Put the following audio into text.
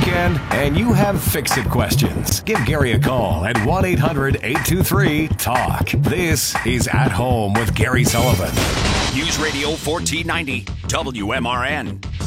weekend and you have fix-it questions, give Gary a call at 1-800-823-TALK. This is At Home with Gary Sullivan. News Radio 1490 WMRN.